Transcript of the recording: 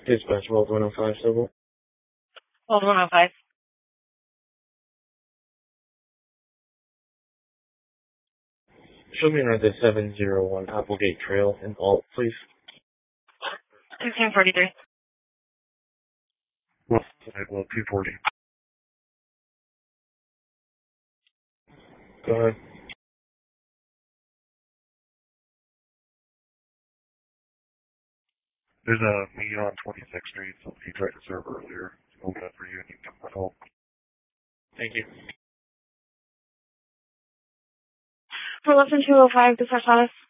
Dispatch World 105 Civil. Hold 105. Show me around the 701 Applegate Trail in Alt, please. 1643. Well, 240. Go ahead. There's a meet on 26th Street, something you tried to serve earlier. It's open up for you and you can come home. Thank you. For lesson 205, Dispatch Office.